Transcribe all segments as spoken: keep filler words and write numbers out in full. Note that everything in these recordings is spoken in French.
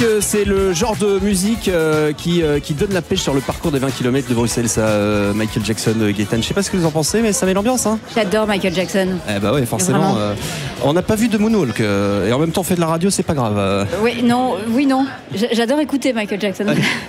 C'est le genre de musique euh, qui, euh, qui donne la pêche sur le parcours des vingt kilomètres de Bruxelles, ça, euh, Michael Jackson, euh, Gaëtan. Je sais pas ce que vous en pensez, mais ça met l'ambiance. Hein. J'adore Michael Jackson. Eh bah ouais, forcément. Euh, on n'a pas vu de Moonwalk euh, et en même temps on fait de la radio, c'est pas grave. Euh. Oui, non, oui, non. J'adore écouter Michael Jackson.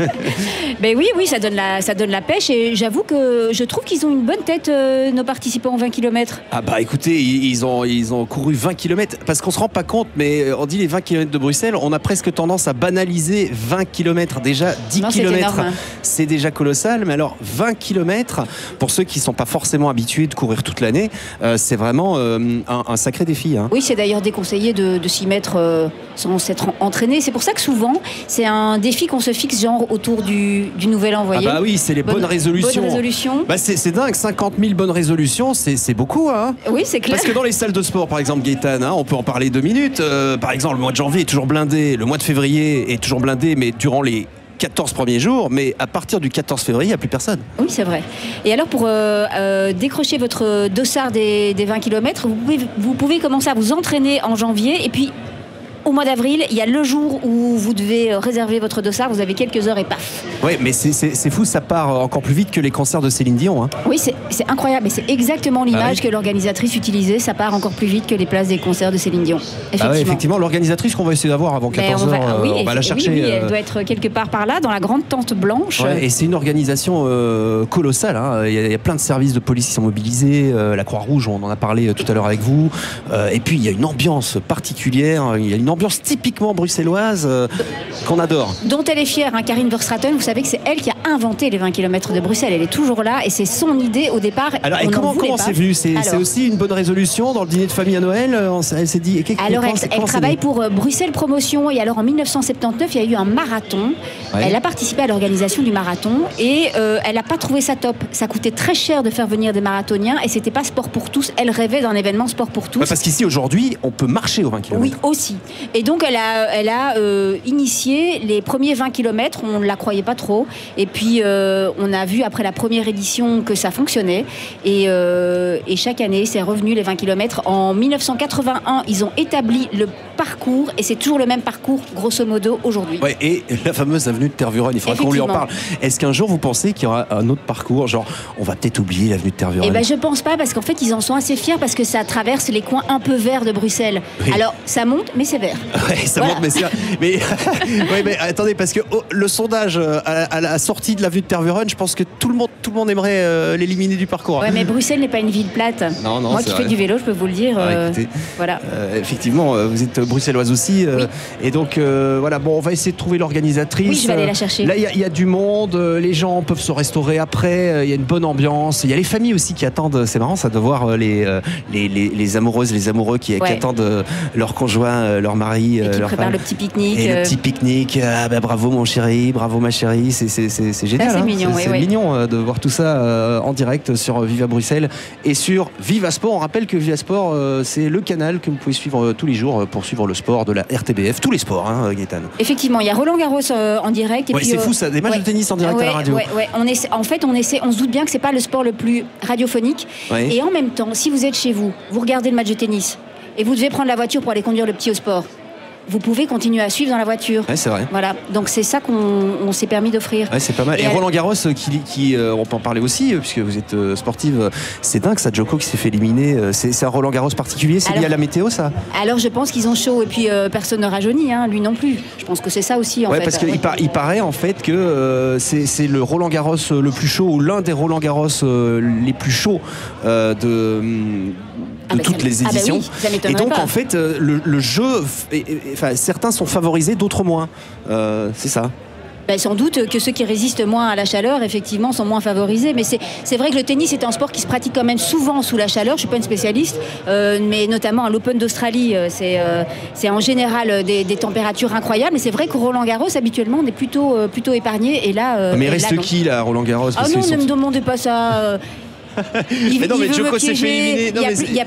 Mais oui, oui, ça donne la, ça donne la pêche et j'avoue que je trouve qu'ils ont une bonne tête, euh, nos participants en vingt kilomètres. Ah bah écoutez, ils ont, ils ont couru vingt kilomètres parce qu'on se rend pas compte, mais on dit les vingt kilomètres de Bruxelles, on a presque tendance à banaliser vingt kilomètres. Déjà dix kilomètres, c'est déjà colossal, mais alors vingt kilomètres, pour ceux qui ne sont pas forcément habitués de courir toute l'année, euh, c'est vraiment euh, un, un sacré défi. Hein. Oui, c'est d'ailleurs déconseillé de, de s'y mettre euh, sans s'être entraîné. C'est pour ça que souvent, c'est un défi qu'on se fixe genre autour du, du nouvel an, voyez. Ah bah oui, c'est les bonne, bonnes résolutions. Bonnes résolutions. Bah c'est dingue, cinquante mille bonnes résolutions, c'est beaucoup. Hein. Oui, c'est clair. Parce que dans les salles de sport, par exemple, Gaëtan, hein, on peut en parler deux minutes. Euh, par exemple, le mois de janvier est toujours blindé, le mois de février est toujours blindé, mais durant les quatorze premiers jours, mais à partir du quatorze février, il n'y a plus personne. Oui, c'est vrai. Et alors, pour euh, euh, décrocher votre dossard des, des vingt kilomètres, vous pouvez, vous pouvez commencer à vous entraîner en janvier, et puis au mois d'avril, il y a le jour où vous devez réserver votre dossard, vous avez quelques heures et paf. Oui, mais c'est fou, ça part encore plus vite que les concerts de Céline Dion. Hein. Oui, c'est incroyable, et c'est exactement l'image ah oui. que l'organisatrice utilisait, ça part encore plus vite que les places des concerts de Céline Dion. Effectivement, ah ouais, effectivement l'organisatrice qu'on va essayer d'avoir avant quatorze heures, on va, oui, on va la chercher. Oui, oui, elle doit être quelque part par là, dans la grande tente blanche. Ouais, et c'est une organisation euh, colossale, hein. il, y a, il y a plein de services de police qui sont mobilisés, euh, la Croix-Rouge, on en a parlé tout à l'heure avec vous, euh, et puis il y a une ambiance particulière, il y a une ambiance typiquement bruxelloise euh, qu'on adore. Dont elle est fière, hein, Carine Verstraeten, vous savez que c'est elle qui a inventé les vingt kilomètres de Bruxelles, elle est toujours là et c'est son idée au départ. Alors, et comment comment c'est venu? C'est aussi une bonne résolution dans le dîner de famille à Noël? Elle s'est dit. Et alors, elle, elle travaille pour euh, Bruxelles Promotion et alors en mille neuf cent soixante-dix-neuf, il y a eu un marathon. Ouais. Elle a participé à l'organisation du marathon et euh, elle n'a pas trouvé ça top. Ça coûtait très cher de faire venir des marathoniens et c'était pas sport pour tous. Elle rêvait d'un événement sport pour tous. Ouais, parce qu'ici aujourd'hui, on peut marcher aux vingt kilomètres. Oui, aussi. Et donc, elle a elle a euh, initié les premiers vingt kilomètres, on ne la croyait pas trop et puis euh, on a vu après la première édition que ça fonctionnait et, euh, et chaque année c'est revenu les vingt kilomètres. En mille neuf cent quatre-vingt-un, ils ont établi le parcours et c'est toujours le même parcours grosso modo aujourd'hui. Ouais, et la fameuse avenue de Tervuren, il faudra qu'on lui en parle. Est-ce qu'un jour vous pensez qu'il y aura un autre parcours, genre on va peut-être oublier l'avenue de Tervuren? Eh ben je pense pas parce qu'en fait ils en sont assez fiers parce que ça traverse les coins un peu verts de Bruxelles. Oui. Alors ça monte mais c'est vert. Ouais, ça voilà. monte mais c'est mais, ouais, mais attendez, parce que oh, le sondage à, à la sortie de l'avenue de Tervuren, je pense que tout le monde, tout le monde aimerait euh, l'éliminer du parcours. Ouais, mais Bruxelles n'est pas une ville plate. Non, non, moi qui vrai. fais du vélo, je peux vous le dire. Ah, euh, écoutez, voilà. Euh, effectivement, vous êtes bruxelloise aussi. Euh, oui. Et donc, euh, voilà, bon, on va essayer de trouver l'organisatrice. Oui, je vais aller la chercher. Là, il y, y a du monde, les gens peuvent se restaurer après, il y a une bonne ambiance. Il y a les familles aussi qui attendent, c'est marrant ça de voir les, les, les, les amoureuses, les amoureux qui, ouais. qui attendent leur conjoint, leur mari. Et qui leur préparent femme. le petit pique-nique. Et le petit pique-nique, ah bah bravo mon chéri, bravo ma chérie, c'est génial. C'est hein. mignon, C'est oui, mignon oui. de voir tout ça euh, en direct sur Viva Bruxelles et sur Viva Sport. On rappelle que Viva Sport, euh, c'est le canal que vous pouvez suivre euh, tous les jours pour suivre le sport de la R T B F, tous les sports, hein, Gaëtan. Effectivement, il y a Roland Garros euh, en direct. Ouais, c'est euh, fou ça, des matchs ouais. de tennis en direct ouais, à la radio. Ouais, ouais. On essaie, en fait, on, essaie, on se doute bien que c'est pas le sport le plus radiophonique. Ouais. Et en même temps, si vous êtes chez vous, vous regardez le match de tennis et vous devez prendre la voiture pour aller conduire le petit au sport. Vous pouvez continuer à suivre dans la voiture. Ouais, c'est vrai. Voilà, donc c'est ça qu'on s'est permis d'offrir. Ouais, c'est pas mal. Et, et Roland Garros, qui, qui euh, on peut en parler aussi, puisque vous êtes euh, sportive, c'est dingue ça, Djoko qui s'est fait éliminer. C'est un Roland Garros particulier, c'est lié à la météo ça? Alors je pense qu'ils ont chaud et puis euh, personne ne rajeunit, hein, lui non plus. Je pense que c'est ça aussi en ouais, fait. Parce qu'il ouais. par, il paraît en fait que euh, c'est le Roland Garros le plus chaud, ou l'un des Roland Garros euh, les plus chauds euh, de. de ah toutes bah les éditions. Ah bah oui, et donc pas. en fait euh, le, le jeu, enfin certains sont favorisés, d'autres moins. Euh, c'est ça. Ben, sans doute que ceux qui résistent moins à la chaleur, effectivement, sont moins favorisés. Mais c'est vrai que le tennis est un sport qui se pratique quand même souvent sous la chaleur. Je ne suis pas une spécialiste, euh, mais notamment à l'Open d'Australie, c'est euh, en général des, des températures incroyables. Mais c'est vrai que Roland Garros, habituellement, on est plutôt, euh, plutôt épargné. Et là, euh, mais il et reste là, qui, là, Roland Garros? Ah non, ne me demandez pas ça. Il, mais non, mais Djoko s'est fait éliminer. Il n'y a,